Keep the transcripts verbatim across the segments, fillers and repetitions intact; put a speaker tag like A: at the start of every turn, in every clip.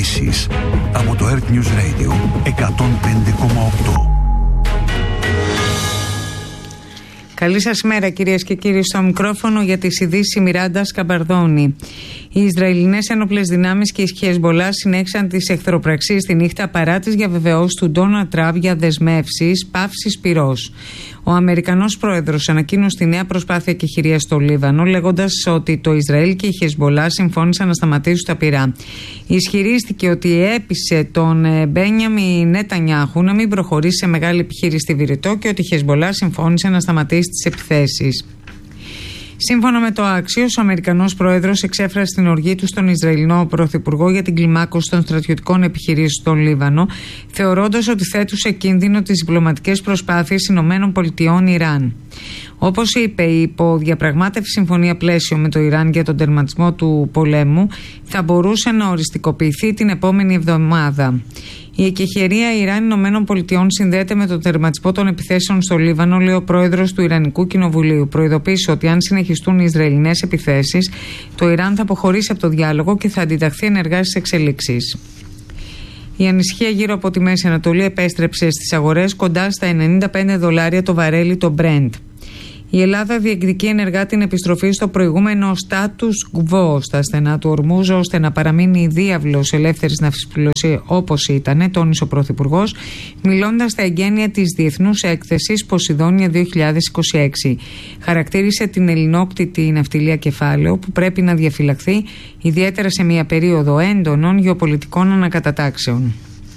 A: Ειδήσεις από το Earth News Radio εκατόν πέντε κόμμα οκτώ.
B: Καλή σας μέρα κυρίες και κύριοι, στο μικρόφωνο για τις ειδήσεις η Μιράντα Σκαμπαρδόνη. Οι Ισραηλινές ένοπλες δυνάμεις και η Χεσμπολά συνέχισαν τις εχθροπραξίες τη νύχτα παρά τις διαβεβαιώσεις του Ντόναλντ Τραμπ για δεσμεύσεις παύσης πυρός. Ο Αμερικανός πρόεδρος ανακοίνωσε τη νέα προσπάθεια εκεχηρίας στο Λίβανο, λέγοντας ότι το Ισραήλ και η Χεσμπολά συμφώνησαν να σταματήσουν τα πυρά. Ισχυρίστηκε ότι έπεισε τον Μπένιαμιν Νετανιάχου να μην προχωρήσει σε μεγάλη επιχείρηση στη Βηρητό και ότι η Χεσμπολά συμφώνησε να σταματήσει τις επιθέσεις. Σύμφωνα με το Axios, ο Αμερικανός πρόεδρος εξέφρασε την οργή του στον Ισραηλινό πρωθυπουργό για την κλιμάκωση των στρατιωτικών επιχειρήσεων στο Λίβανο, θεωρώντας ότι θέτουν σε κίνδυνο τις διπλωματικές προσπάθειες Ηνωμένων Πολιτειών Ιράν. Όπως είπε, η υποδιαπραγμάτευση συμφωνία πλαίσιο με το Ιράν για τον τερματισμό του πολέμου θα μπορούσε να οριστικοποιηθεί την επόμενη εβδομάδα. Η εκεχηρία Ιράν-Ηνωμένων Πολιτειών συνδέεται με τον τερματισμό των επιθέσεων στο Λίβανο, λέει ο πρόεδρος του Ιρανικού Κοινοβουλίου. Προειδοποίησε ότι αν συνεχιστούν οι Ισραηλινές επιθέσεις, το Ιράν θα αποχωρήσει από το διάλογο και θα αντιταχθεί ενεργά στις εξελίξεις. Η ανησυχία γύρω από τη Μέση Ανατολή επέστρεψε στις αγορές κοντά στα ενενήντα πέντε δολάρια το βαρέλι το Brent. Η Ελλάδα διεκδικεί ενεργά την επιστροφή στο προηγούμενο status quo στα στενά του Ορμούζ, ώστε να παραμείνει η διάβλος ελεύθερης ναυσιπλοείας όπως ήταν, τόνισε ο Πρωθυπουργός, μιλώντας στα εγγένεια της Διεθνούς Έκθεσης Ποσειδόνια δύο χιλιάδες είκοσι έξι. Χαρακτήρισε την ελληνόκτητη ναυτιλία κεφάλαιο που πρέπει να διαφυλαχθεί, ιδιαίτερα σε μια περίοδο έντονων γεωπολιτικών ανακατατάξεων.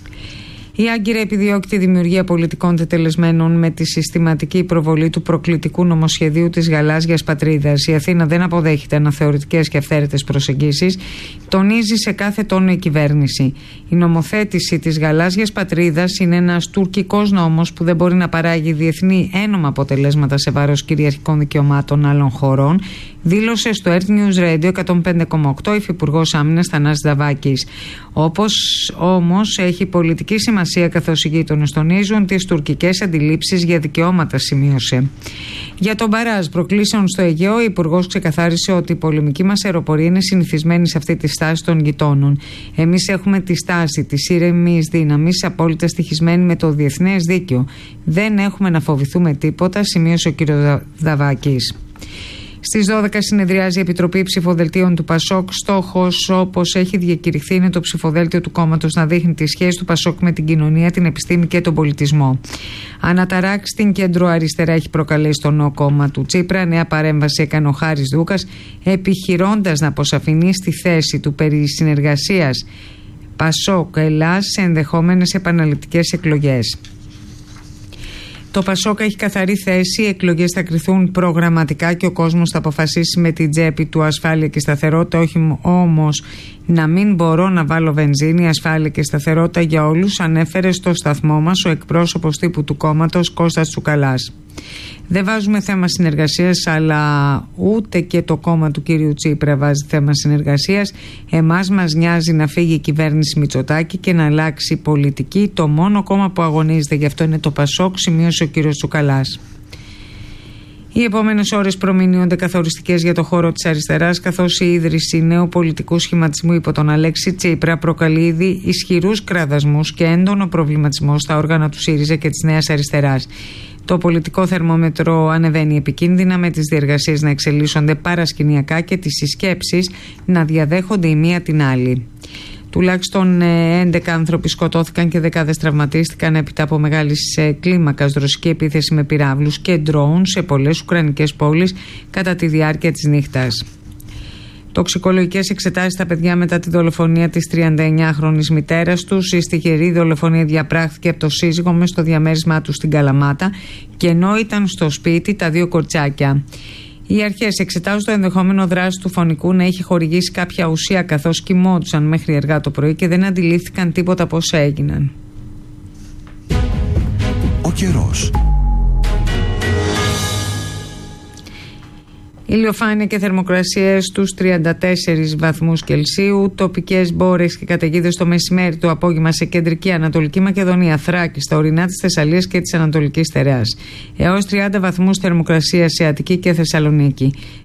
B: Η Άγκυρα επιδιώκει τη δημιουργία πολιτικών τετελεσμένων με τη συστηματική προβολή του προκλητικού νομοσχεδίου της γαλάζιας πατρίδας. Η Αθήνα δεν αποδέχεται αναθεωρητικές και αυθαίρετες προσεγγίσεις, τονίζει σε κάθε τόνο η κυβέρνηση. Η νομοθέτηση της γαλάζιας πατρίδας είναι ένας τουρκικός νόμος που δεν μπορεί να παράγει διεθνή ένομα αποτελέσματα σε βάρος κυριαρχικών δικαιωμάτων άλλων χωρών, δήλωσε στο Earth News Radio εκατόν πέντε κόμμα οκτώ υφυπουργός Άμυνας Θανάσης Δαβάκης. Όπως όμως έχει πολιτική σημασία, καθώς οι γείτονες τονίζουν τις τουρκικές αντιλήψεις για δικαιώματα, σημείωσε. Για τον μπαράζ προκλήσεων στο Αιγαίο, ο Υπουργός ξεκαθάρισε ότι η πολεμική μας αεροπορία είναι συνηθισμένη σε αυτή τη στάση των γειτόνων. Εμείς έχουμε τη στάση της ήρεμης δύναμης, απόλυτα στοιχισμένη με το διεθνές δίκαιο. Δεν έχουμε να φοβηθούμε τίποτα, σημείωσε ο κ. Δαβάκης. Στις δώδεκα συνεδριάζει η Επιτροπή Ψηφοδελτίων του Πασόκ. Στόχος, όπως έχει διακηρυχθεί, είναι το ψηφοδέλτιο του κόμματος να δείχνει τη σχέση του Πασόκ με την κοινωνία, την επιστήμη και τον πολιτισμό. Αναταράξει στην κέντρο-αριστερά έχει προκαλέσει το νέο κόμμα του Τσίπρα. Νέα παρέμβαση έκανε ο Χάρης Δούκας, επιχειρώντας να αποσαφηνεί στη θέση του περί συνεργασίας Πασόκ Ελλάς σε ενδεχόμενες επαναληπτικές εκλογές. Το Πασόκ έχει καθαρή θέση, οι εκλογές θα κριθούν προγραμματικά και ο κόσμος θα αποφασίσει με την τσέπη του ασφάλεια και σταθερότητα, όχι όμως να μην μπορώ να βάλω βενζίνη, ασφάλεια και σταθερότητα για όλους, ανέφερε στο σταθμό μας ο εκπρόσωπος τύπου του κόμματος Κώστας Τσουκαλάς. Δεν βάζουμε θέμα συνεργασίας, αλλά ούτε και το κόμμα του κύριου Τσίπρα βάζει θέμα συνεργασίας. Εμάς μας νοιάζει να φύγει η κυβέρνηση Μητσοτάκη και να αλλάξει πολιτική. Το μόνο κόμμα που αγωνίζεται γι' αυτό είναι το Πασόκ, σημείωσε ο κύριος Τσουκαλάς. Οι επόμενες ώρες προμηνύονται καθοριστικές για το χώρο της αριστεράς, καθώς η ίδρυση νέου πολιτικού σχηματισμού υπό τον Αλέξη Τσίπρα προκαλεί ήδη ισχυρούς κραδασμούς και έντονο προβληματισμό στα όργανα του ΣΥΡΙΖΑ και της Νέας Αριστεράς. Το πολιτικό θερμόμετρο ανεβαίνει επικίνδυνα, με τις διεργασίες να εξελίσσονται παρασκηνιακά και τις συσκέψεις να διαδέχονται η μία την άλλη. Τουλάχιστον έντεκα άνθρωποι σκοτώθηκαν και δεκάδες τραυματίστηκαν έπειτα από μεγάλη κλίμακας ρωσική επίθεση με πυράβλους και ντρόουν σε πολλές ουκρανικές πόλεις κατά τη διάρκεια της νύχτας. Τοξικολογικές εξετάσεις στα παιδιά μετά τη δολοφονία της τριανταεννιάχρονης μητέρας τους. Η στιγερή δολοφονία διαπράχθηκε από το σύζυγο μες στο διαμέρισμά του στην Καλαμάτα, και ενώ ήταν στο σπίτι τα δύο κορτσάκια. Οι αρχές εξετάζουν το ενδεχόμενο δράση του φωνικού να είχε χορηγήσει κάποια ουσία καθώς κοιμόντουσαν μέχρι αργά το πρωί και δεν αντιλήφθηκαν τίποτα από όσα έγιναν.
A: Ο καιρός.
B: Ηλιοφάνεια και θερμοκρασίες στους τριάντα τέσσερις βαθμούς Κελσίου, τοπικές μπόρες και καταιγίδες το μεσημέρι, το απόγευμα σε κεντρική Ανατολική Μακεδονία, Θράκη, στα ορεινά της Θεσσαλίας και της Ανατολικής Στερεάς. Έως τριάντα βαθμούς θερμοκρασία σε Αττική και Θεσσαλονίκη.